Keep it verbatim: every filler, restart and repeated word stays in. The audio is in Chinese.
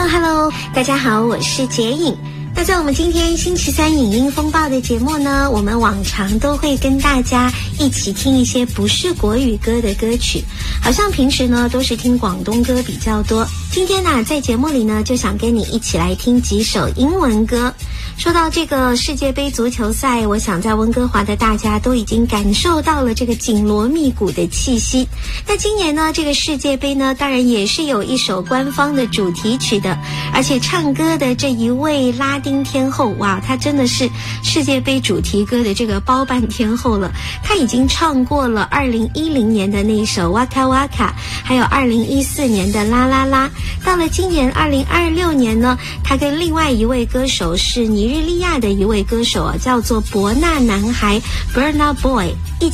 Hello Hello， 大家好，我是洁颖。那在我们今天星期三影音风暴的节目呢，我们往常都会跟大家一起听一些不是国语歌的歌曲，好像平时呢都是听广东歌比较多。今天呢在节目里呢就想跟你一起来听几首英文歌。说到这个世界杯足球赛，我想在温哥华的大家都已经感受到了这个紧锣密鼓的气息。那今年呢这个世界杯呢当然也是有一首官方的主题曲的，而且唱歌的这一位拉丁天后，哇，她真的是世界杯主题歌的这个包办天后了。她已经唱过了二零一零年的那一首 Waka Waka， 还有二零一四年的啦啦啦。到了今年二零二六年呢，她跟另外一位歌手是尼日利亚的一位歌手啊，叫做伯纳男孩 Burna Boy， 一